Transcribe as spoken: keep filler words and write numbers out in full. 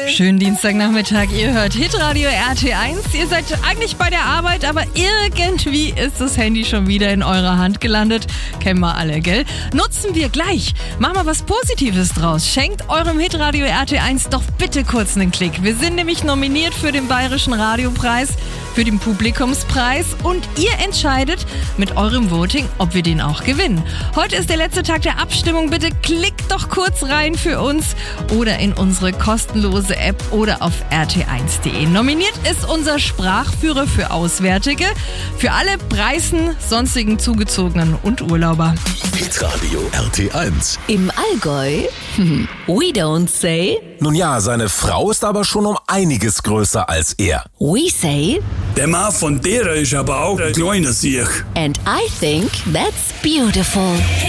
Schönen Dienstagnachmittag, ihr hört Hitradio R T eins. Ihr seid eigentlich bei der Arbeit, aber irgendwie ist das Handy schon wieder in eurer Hand gelandet. Kennen wir alle, gell? Nutzen wir gleich. Machen wir was Positives draus. Schenkt eurem Hitradio R T eins doch bitte kurz einen Klick. Wir sind nämlich nominiert für den Bayerischen Radiopreis, für den Publikumspreis und ihr entscheidet mit eurem Voting, ob wir den auch gewinnen. Heute ist der letzte Tag der Abstimmung. Bitte klickt doch kurz rein für uns oder in unsere kostenlose App oder auf r t eins punkt d e. Nominiert ist unser Sprachführer für Auswärtige, für alle Preisen, sonstigen Zugezogenen und Urlauber. Hitradio R T eins. Im Allgäu? We don't say. Nun ja, seine Frau ist aber schon um einiges größer als er. We say. Der Mann von der ist aber auch ein kleiner Sieg. And I think that's beautiful.